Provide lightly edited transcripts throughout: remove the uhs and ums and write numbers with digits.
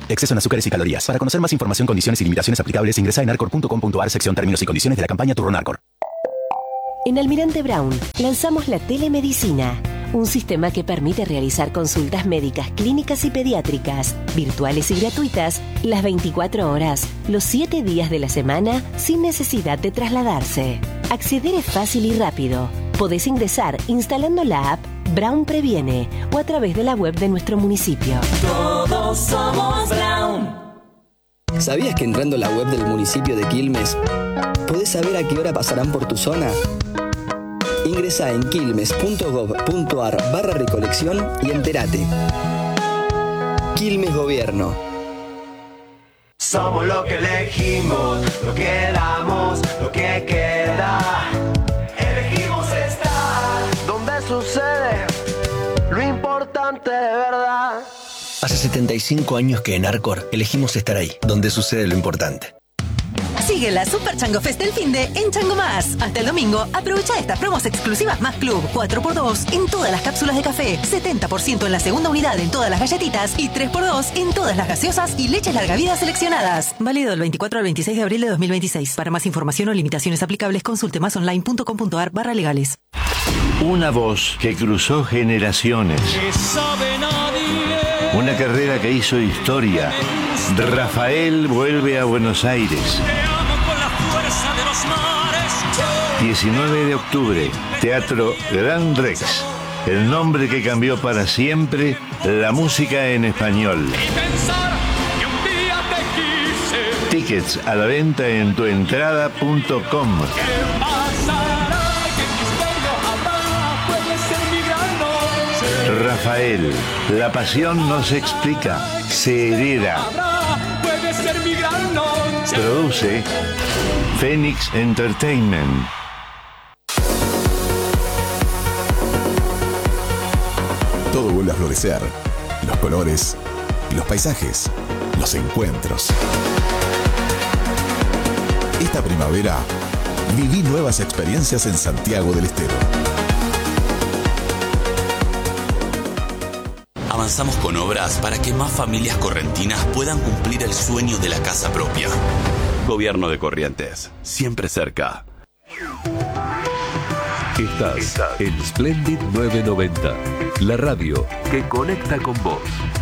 Exceso en azúcares y calorías. Para conocer más información, condiciones y limitaciones aplicables, ingresa en arcor.com.ar, sección términos y condiciones de la campaña Turrón Arcor. En Almirante Brown lanzamos la telemedicina, un sistema que permite realizar consultas médicas, clínicas y pediátricas, virtuales y gratuitas, las 24 horas, los 7 días de la semana, sin necesidad de trasladarse. Acceder es fácil y rápido. Podés ingresar instalando la app Brown Previene o a través de la web de nuestro municipio. Todos somos Brown. ¿Sabías que entrando a la web del municipio de Quilmes podés saber a qué hora pasarán por tu zona? Ingresá en quilmes.gov.ar/recolección y entérate. Quilmes Gobierno. Somos lo que elegimos, lo que damos, lo que queda. Elegimos estar donde sucede lo importante de verdad. Hace 75 años que en Arcor elegimos estar ahí, donde sucede lo importante. Sigue la Super Chango Fest del finde en Chango Más. Hasta el domingo, aprovecha estas promos exclusivas Más Club. 4x2 en todas las cápsulas de café, 70% en la segunda unidad en todas las galletitas y 3x2 en todas las gaseosas y leches larga vida seleccionadas. Válido del 24 al 26 de abril de 2026. Para más información o limitaciones aplicables, consulte másonline.com.ar/legales. Una voz que cruzó generaciones. Una carrera que hizo historia. Rafael vuelve a Buenos Aires. 19 de octubre, Teatro Gran Rex. El nombre que cambió para siempre la música en español. Tickets a la venta en tuentrada.com. Rafael, la pasión no se explica, se hereda. Produce Phoenix Entertainment. Todo vuelve a florecer. Los colores, los paisajes, los encuentros. Esta primavera, viví nuevas experiencias en Santiago del Estero. Avanzamos con obras para que más familias correntinas puedan cumplir el sueño de la casa propia. Gobierno de Corrientes, siempre cerca. Estás en Splendid 990, la radio que conecta con vos.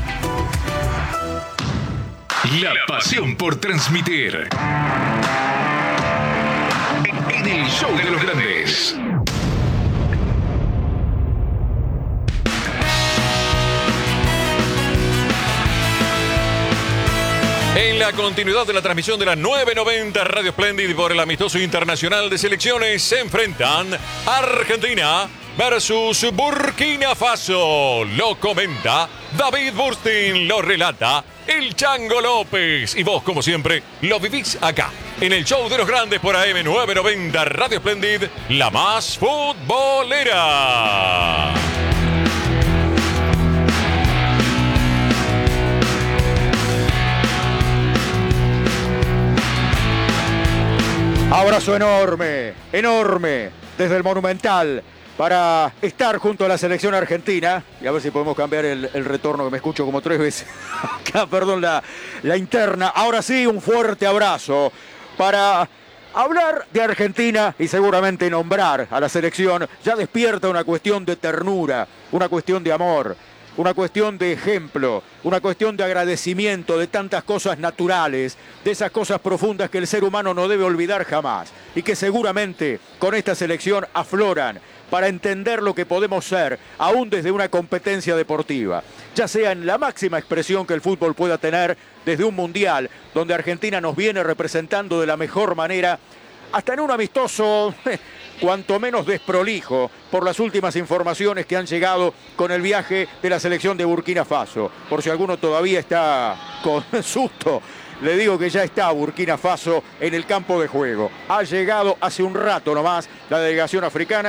La pasión por transmitir. En el show de los grandes. En la continuidad de la transmisión de la 990 Radio Splendid por el amistoso internacional de selecciones se enfrentan Argentina versus Burkina Faso. Lo comenta David Burstin, lo relata el Chango López. Y vos, como siempre, lo vivís acá, en el show de los grandes por AM 990 Radio Splendid, la más futbolera. Abrazo enorme, enorme, desde el Monumental, para estar junto a la selección argentina. Y a ver si podemos cambiar el retorno, que me escucho como 3 veces. Acá, perdón, la interna. Ahora sí, un fuerte abrazo para hablar de Argentina y seguramente nombrar a la selección. Ya despierta una cuestión de ternura, una cuestión de amor, una cuestión de ejemplo, una cuestión de agradecimiento de tantas cosas naturales, de esas cosas profundas que el ser humano no debe olvidar jamás y que seguramente con esta selección afloran para entender lo que podemos ser, aún desde una competencia deportiva, ya sea en la máxima expresión que el fútbol pueda tener, desde un mundial donde Argentina nos viene representando de la mejor manera, hasta en un amistoso cuanto menos desprolijo por las últimas informaciones que han llegado con el viaje de la selección de Burkina Faso. Por si alguno todavía está con susto, le digo que ya está Burkina Faso en el campo de juego. Ha llegado hace un rato nomás la delegación africana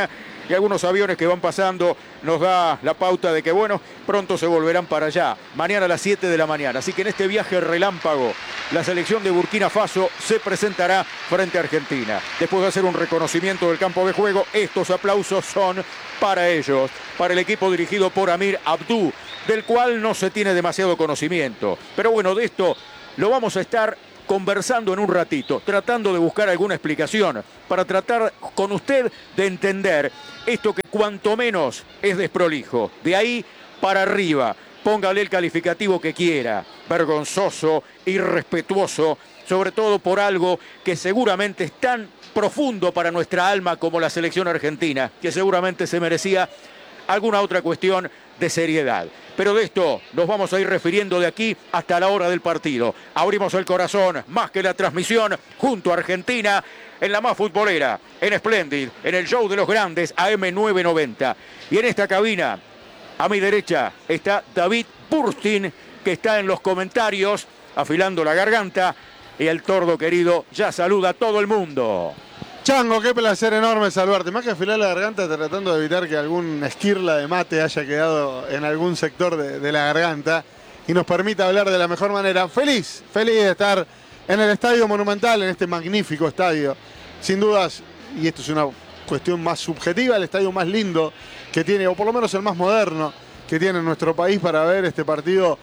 y algunos aviones que van pasando nos da la pauta de que, bueno, pronto se volverán para allá. Mañana a las 7 de la mañana. Así que en este viaje relámpago, la selección de Burkina Faso se presentará frente a Argentina. Después de hacer un reconocimiento del campo de juego, estos aplausos son para ellos, para el equipo dirigido por Amir Abdou, del cual no se tiene demasiado conocimiento. Pero bueno, de esto lo vamos a estar conversando en un ratito, tratando de buscar alguna explicación para tratar con usted de entender esto que cuanto menos es desprolijo. De ahí para arriba, póngale el calificativo que quiera, vergonzoso, irrespetuoso, sobre todo por algo que seguramente es tan profundo para nuestra alma como la selección argentina, que seguramente se merecía alguna otra cuestión de seriedad. Pero de esto nos vamos a ir refiriendo de aquí hasta la hora del partido. Abrimos el corazón, más que la transmisión, junto a Argentina, en la más futbolera, en Splendid, en el show de los grandes, AM990. Y en esta cabina, a mi derecha, está David Burstin, que está en los comentarios, afilando la garganta, y el tordo querido ya saluda a todo el mundo. Chango, qué placer enorme saludarte. Más que afilar la garganta, tratando de evitar que algún esquirla de mate haya quedado en algún sector de la garganta y nos permita hablar de la mejor manera. Feliz de estar en el Estadio Monumental, en este magnífico estadio. Sin dudas, y esto es una cuestión más subjetiva, el estadio más lindo que tiene, o por lo menos el más moderno que tiene nuestro país para ver este partido,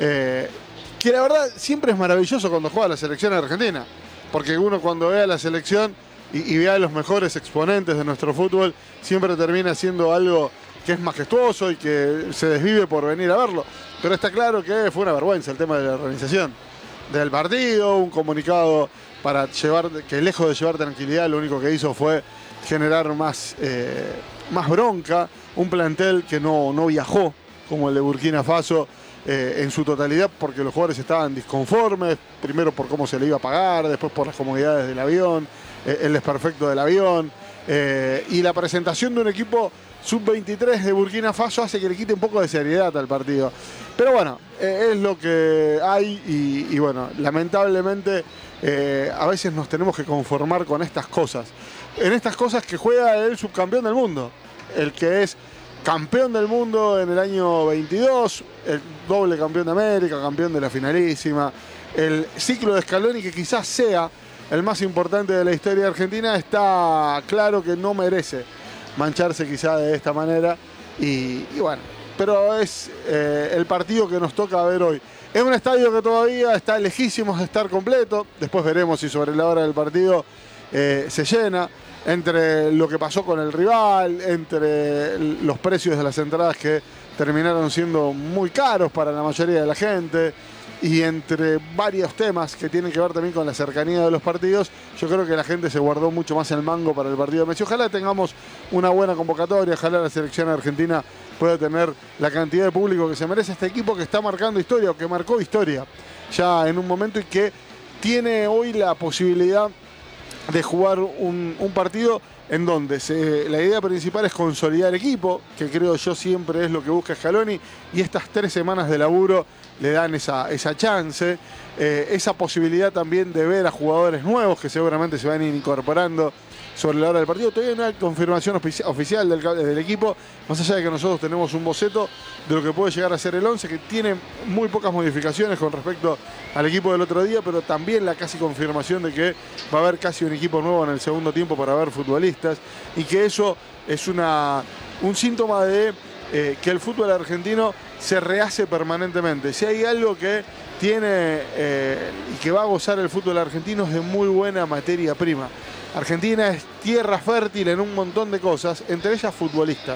que la verdad siempre es maravilloso cuando juega la selección argentina, porque uno cuando ve a la selección y ve a los mejores exponentes de nuestro fútbol, siempre termina siendo algo que es majestuoso y que se desvive por venir a verlo. Pero está claro que fue una vergüenza el tema de la organización del partido, un comunicado para llevar, que lejos de llevar tranquilidad, lo único que hizo fue generar más bronca, un plantel que no viajó, como el de Burkina Faso, en su totalidad, porque los jugadores estaban disconformes, primero por cómo se le iba a pagar, después por las comodidades del avión, el desperfecto del avión, y la presentación de un equipo sub-23 de Burkina Faso hace que le quite un poco de seriedad al partido. Pero bueno, es lo que hay y bueno, lamentablemente a veces nos tenemos que conformar con estas cosas. En estas cosas que juega el subcampeón del mundo, el que es campeón del mundo en el año 22, el doble campeón de América, campeón de la finalísima, el ciclo de Scaloni que quizás sea el más importante de la historia de Argentina, está claro que no merece mancharse quizá de esta manera y bueno, pero es el partido que nos toca ver hoy. Es un estadio que todavía está lejísimos de estar completo, después veremos si sobre la hora del partido se llena, entre lo que pasó con el rival, entre los precios de las entradas que terminaron siendo muy caros para la mayoría de la gente, y entre varios temas que tienen que ver también con la cercanía de los partidos, yo creo que la gente se guardó mucho más el mango para el partido de Messi. Ojalá tengamos una buena convocatoria, ojalá la selección argentina pueda tener la cantidad de público que se merece este equipo que está marcando historia, o que marcó historia ya en un momento y que tiene hoy la posibilidad de jugar un partido en donde la idea principal es consolidar equipo, que creo yo siempre es lo que busca Scaloni, y estas 3 semanas de laburo le dan esa chance, esa posibilidad también de ver a jugadores nuevos que seguramente se van a ir incorporando sobre la hora del partido. Todavía no hay confirmación oficial del equipo, más allá de que nosotros tenemos un boceto de lo que puede llegar a ser el 11, que tiene muy pocas modificaciones con respecto al equipo del otro día, pero también la casi confirmación de que va a haber casi un equipo nuevo en el segundo tiempo para ver futbolistas, y que eso es un síntoma de que el fútbol argentino se rehace permanentemente. Si hay algo que tiene y que va a gozar el fútbol argentino, es de muy buena materia prima. Argentina es tierra fértil en un montón de cosas, entre ellas futbolistas.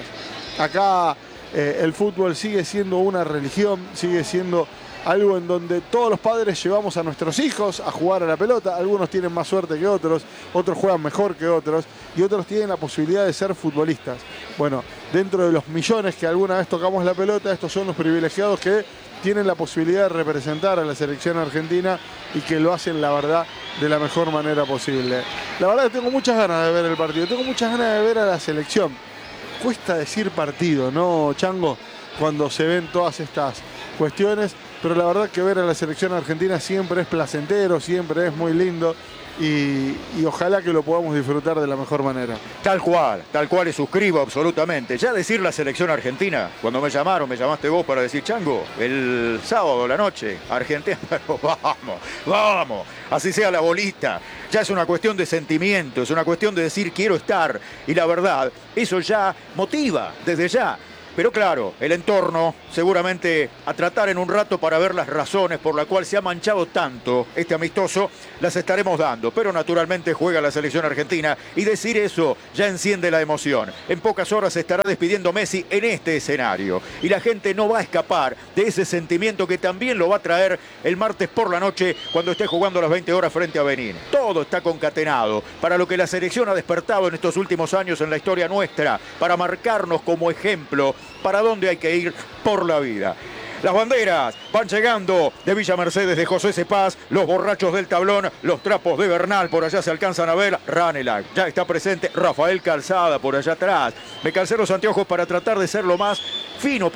Acá el fútbol sigue siendo una religión, sigue siendo algo en donde todos los padres llevamos a nuestros hijos a jugar a la pelota. Algunos tienen más suerte que otros juegan mejor que otros, y otros tienen la posibilidad de ser futbolistas. Bueno, dentro de los millones que alguna vez tocamos la pelota, estos son los privilegiados que tienen la posibilidad de representar a la selección argentina y que lo hacen, la verdad, de la mejor manera posible. La verdad que tengo muchas ganas de ver el partido, tengo muchas ganas de ver a la selección. Cuesta decir partido, ¿no, Chango? Cuando se ven todas estas cuestiones, pero la verdad que ver a la selección argentina siempre es placentero, siempre es muy lindo. Y ojalá que lo podamos disfrutar de la mejor manera. Tal cual y suscribo absolutamente. Ya decir la selección argentina, cuando me llamaste vos para decir, Chango, el sábado, la noche, Argentina, pero vamos, así sea la bolita. Ya es una cuestión de sentimiento, es una cuestión de decir quiero estar. Y la verdad, eso ya motiva desde ya. Pero claro, el entorno, seguramente a tratar en un rato para ver las razones por las cuales se ha manchado tanto este amistoso, las estaremos dando. Pero naturalmente juega la selección argentina y decir eso ya enciende la emoción. En pocas horas se estará despidiendo Messi en este escenario. Y la gente no va a escapar de ese sentimiento que también lo va a traer el martes por la noche cuando esté jugando a las 20 horas frente a Benín. Todo está concatenado para lo que la selección ha despertado en estos últimos años en la historia nuestra, para marcarnos como ejemplo para dónde hay que ir por la vida. Las banderas van llegando de Villa Mercedes, de José Cepaz, los borrachos del tablón, los trapos de Bernal, por allá se alcanzan a ver, Ranelagh, ya está presente, Rafael Calzada por allá atrás. Me calcé los anteojos para tratar de ser lo más fino